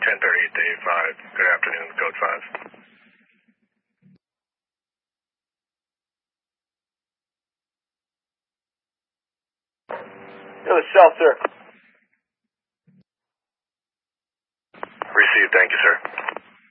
1038 Dave 5. Good afternoon, code 5. The Shell, sir. Received, thank you, sir.